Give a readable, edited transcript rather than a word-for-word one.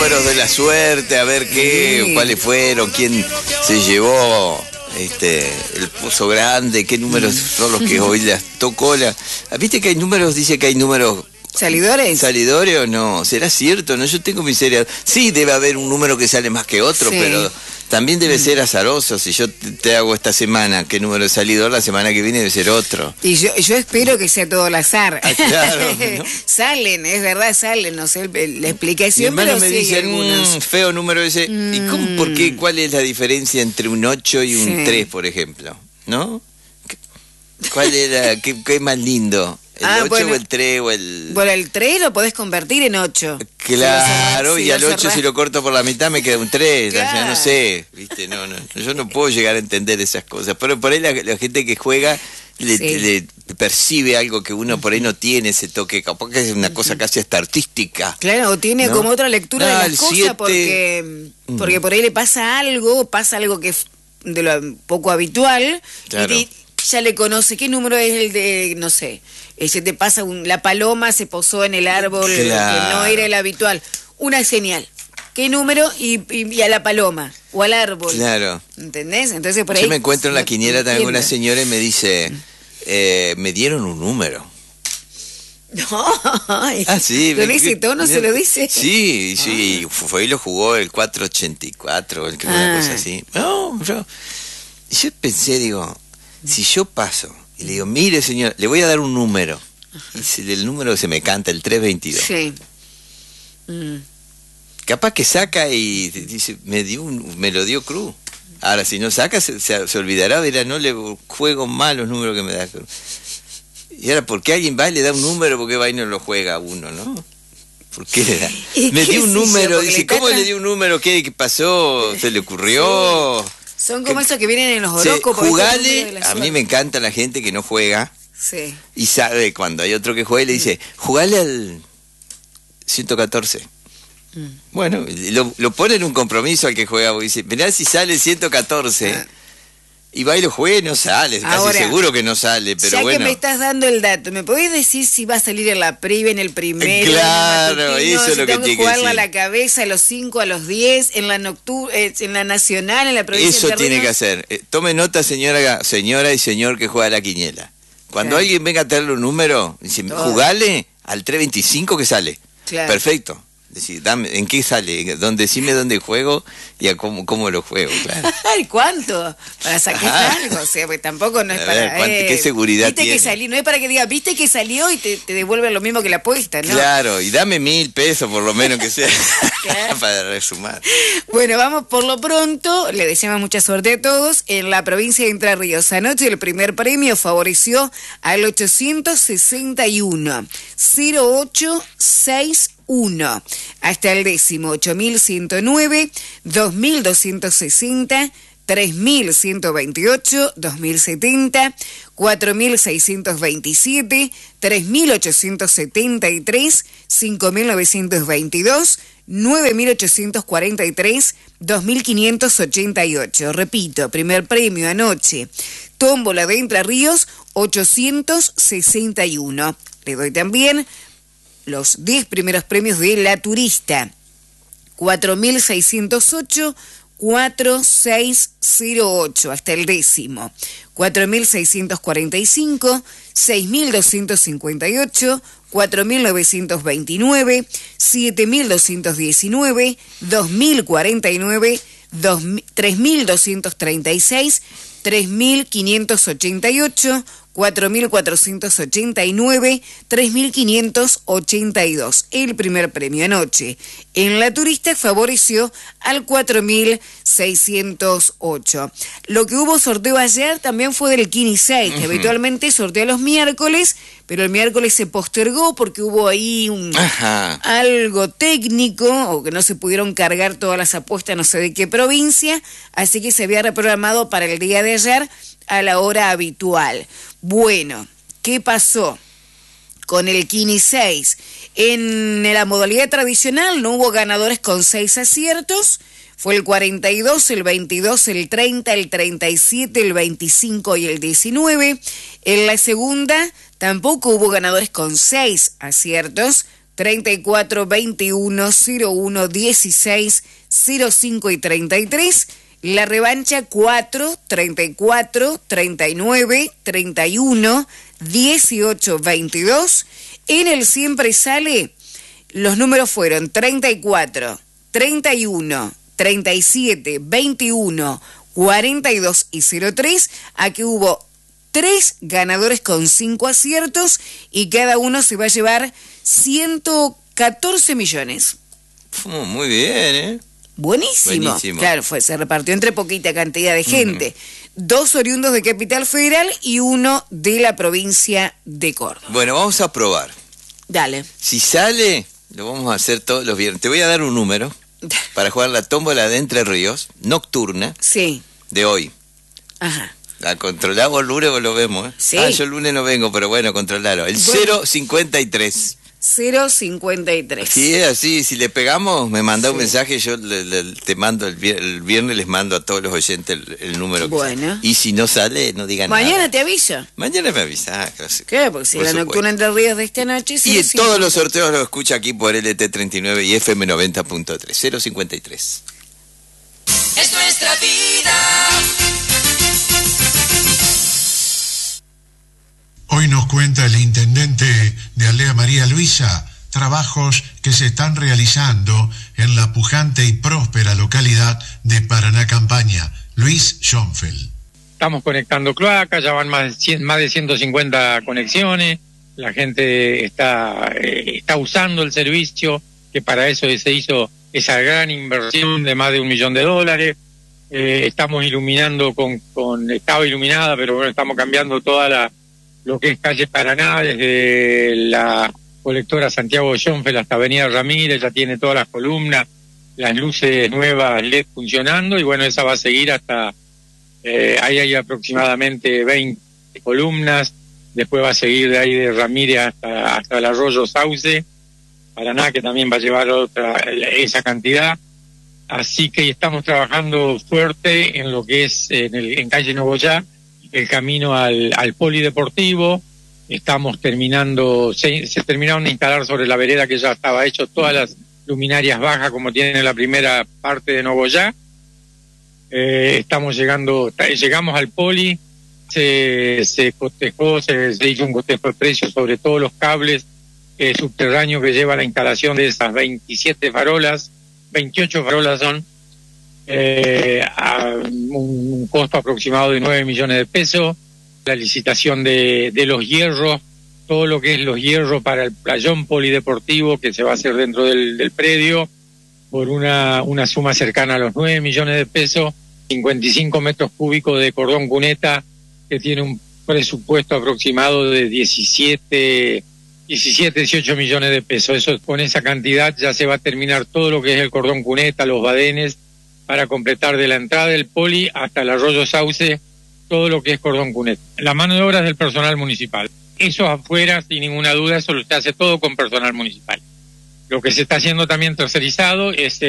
números de la suerte, a ver cuáles fueron, quién se llevó el pozo grande, qué números son los que hoy las tocó. ¿Viste que hay números? Dice que hay números... ¿Salidores? ¿Salidores o no? ¿Será cierto? No, yo tengo miseria. Sí, debe haber un número que sale más que otro, sí, pero también debe ser azaroso. Si yo te hago esta semana qué número de salidor, la semana que viene debe ser otro. Y yo espero que sea todo al azar. Claro, ¿no? Salen, es verdad, salen, no sé la explicación, pero me sí, dice feo número ese. ¿Y cómo, por qué? ¿Cuál es la diferencia entre un 8 y un 3, por ejemplo? ¿No? ¿Cuál era? ¿Qué es más lindo? ¿El 8 o el 3 o el...? Bueno, el 3 lo podés convertir en 8. Claro, y al 8 si lo corto por la mitad me queda un 3, claro. Ya no sé, ¿viste? No, yo no puedo llegar a entender esas cosas, pero por ahí la gente que juega le percibe algo que uno por ahí no tiene, ese toque, capaz que es una cosa casi hasta artística. Claro, o tiene como otra lectura de las cosas, 7... porque por ahí le pasa algo que es de lo poco habitual, claro. Y ya le conoce qué número es el de, no sé... se te pasa la paloma se posó en el árbol, claro, que no era el habitual. Una señal. ¿Qué número? Y a la paloma o al árbol. Claro. ¿Entendés? Entonces por ahí... Yo me encuentro en la quiniela también con una señora y me dice, me dieron un número. No, sí. ¿Con ese tono se lo dice? Sí, fue y lo jugó el 484, una cosa así. No, yo pensé, digo, si yo paso y le digo, mire señor, le voy a dar un número. Y el número se me canta, el 322. Sí. Capaz que saca y dice, me lo dio cruz. Ahora, si no saca, se olvidará, dirá, no le juego mal los números que me da cruz. Y ahora, ¿por qué alguien va y le da un número? ¿Por qué va y no lo juega a uno, no? ¿Por qué le da? Me dio un número, dice, ¿cómo le dio un número? ¿Qué pasó? ¿Se le ocurrió? Sí. Son como esos que vienen en los horóscopos. Jugale, a mí me encanta la gente que no juega. Sí. Y sabe cuando hay otro que juega y le dice, jugale al 114. Bueno, lo pone en un compromiso al que juega, porque dice, mirá si sale 114. Y va y lo juega y no sale, casi seguro que no sale, pero ya bueno. que me estás dando el dato, ¿me podés decir si va a salir en la previa, en el primero? Claro, eso es lo que tiene que decir. Jugarla a la cabeza, a los 5, a los 10, en la en la nacional, en la provincia de Eso de tiene que hacer. Tome nota, señora y señor que juega a la quiniela. Cuando alguien venga a traerle un número, dice, jugale al 325 que sale. Claro. Perfecto. Decir, ¿en qué sale? Decime dónde juego y a cómo lo juego, claro. Ay, ¿cuánto? Para sacar algo, o sea, pues tampoco no es para... ¿Qué seguridad viste tiene? Que salió, no es para que diga, viste que salió y te devuelven lo mismo que la apuesta, ¿no? Claro, y dame 1.000 pesos por lo menos que sea, claro, para resumar. Bueno, vamos por lo pronto, le deseamos mucha suerte a todos. En la provincia de Entre Ríos, anoche el primer premio favoreció al 861 0861, hasta el décimo 8109, 2260, 3128, 2070, 4627, 3873, 5922, 9843, 2588. Repito, primer premio anoche, tómbola de Entre Ríos, 861. Le doy también los 10 primeros premios de La Turista, 4608, 4608, hasta el décimo, 4645, 6258, 4929, 7219, 2049, 3236, 3588, 4.489, 3.582. El primer premio anoche en La Turista favoreció al 4.608. Lo que hubo sorteo ayer también fue del Kini 6, que habitualmente sortea los miércoles, pero el miércoles se postergó porque hubo ahí algo técnico, o que no se pudieron cargar todas las apuestas, no sé de qué provincia, así que se había reprogramado para el día de ayer a la hora habitual. Bueno, ¿qué pasó con el Kini 6? En la modalidad tradicional no hubo ganadores con 6 aciertos. Fue el 42, el 22, el 30, el 37, el 25 y el 19. En la segunda tampoco hubo ganadores con 6 aciertos, 34 21 01 16 05 y 33. La revancha 4 34 39 31 18 22. En el Siempre Sale, los números fueron 34 31 37 21 42 y 03. Aquí hubo 3 ganadores con 5 aciertos y cada uno se va a llevar 114 millones. Muy bien, ¿eh? Buenísimo. Claro, se repartió entre poquita cantidad de gente. 2 oriundos de Capital Federal y 1 de la provincia de Córdoba. Bueno, vamos a probar. Dale. Si sale, lo vamos a hacer todos los viernes. Te voy a dar un número para jugar la tómbola de Entre Ríos, nocturna, sí, de hoy. Ajá. La controlamos el lunes o lo vemos, ¿eh? Sí. Yo el lunes no vengo, pero bueno, controlarlo. El 053. 053. Sí, es así. Si le pegamos, me manda un mensaje, yo te mando el viernes, les mando a todos los oyentes el número. Bueno. Y si no sale, no digan nada. Mañana te aviso. Mañana me avisa. ¿Qué? Porque si la nocturna Entre Ríos de esta noche... Y en todos los sorteos los escucha aquí por LT39 y FM 90.3. 053. Es nuestra vida. Hoy nos cuenta el intendente de Aldea María Luisa trabajos que se están realizando en la pujante y próspera localidad de Paraná Campaña. Luis Schoenfeld. Estamos conectando cloacas, ya van más de 150 conexiones, la gente está usando el servicio, que para eso se hizo esa gran inversión de más de $1 millón. Estamos iluminando estaba iluminada, pero bueno, estamos cambiando toda lo que es calle Paraná, desde la colectora Santiago Schoenfeld hasta Avenida Ramírez, ya tiene todas las columnas, las luces nuevas LED funcionando, y bueno, esa va a seguir hasta, ahí hay aproximadamente 20 columnas, después va a seguir de ahí de Ramírez hasta el arroyo Sauce, Paraná, que también va a llevar esa cantidad. Así que estamos trabajando fuerte en lo que es en calle Nogoyá, el camino al polideportivo. Estamos se terminaron de instalar sobre la vereda, que ya estaba hecho, todas las luminarias bajas como tiene la primera parte de Nogoyá. Llegamos al poli, se cotejó, se hizo un cotejo de precios sobre todos los cables subterráneos que lleva la instalación de esas 27 farolas, 28 farolas son, a un costo aproximado de 9 millones de pesos. La licitación de los hierros, todo lo que es los hierros para el playón polideportivo que se va a hacer dentro del predio, por una suma cercana a los 9 millones de pesos, 55 metros cúbicos de cordón cuneta, que tiene un presupuesto aproximado de 18 millones de pesos. Eso, con esa cantidad ya se va a terminar todo lo que es el cordón cuneta, los badenes, para completar de la entrada del poli hasta el arroyo Sauce, todo lo que es cordón cuneta. La mano de obra es del personal municipal. Eso afuera, sin ninguna duda, eso se hace todo con personal municipal. Lo que se está haciendo también tercerizado es